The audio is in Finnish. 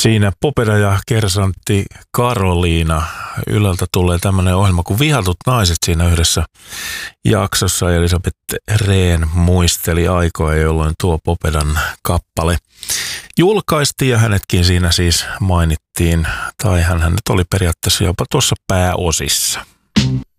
Siinä Popeda ja kersantti Karoliina. Yleltä tulee tämmöinen ohjelma kuin Vihatut naiset siinä yhdessä jaksossa. Elisabeth Rehn muisteli aikoja, jolloin tuo Popedan kappale julkaistiin ja hänetkin siinä siis mainittiin. Tai hän nyt oli periaatteessa jopa tuossa pääosissa.